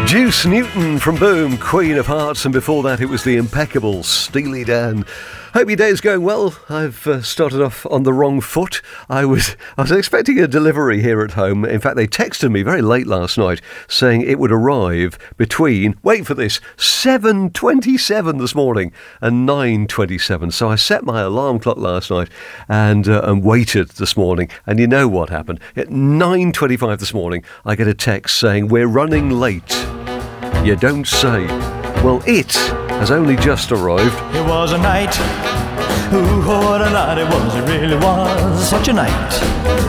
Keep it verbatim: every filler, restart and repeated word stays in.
Juice Newton from Boom, Queen of Hearts, and before that it was the impeccable Steely Dan. Hope your day's going well. I've uh, started off on the wrong foot. I was I was expecting a delivery here at home. In fact, they texted me very late last night saying it would arrive between, wait for this, seven twenty-seven this morning and nine twenty-seven. So I set my alarm clock last night and, uh, and waited this morning. And you know what happened? At nine twenty-five this morning, I get a text saying, we're running late. You don't say. Well, it has only just arrived. It was a night. Ooh, what a night it was. It really was such a night.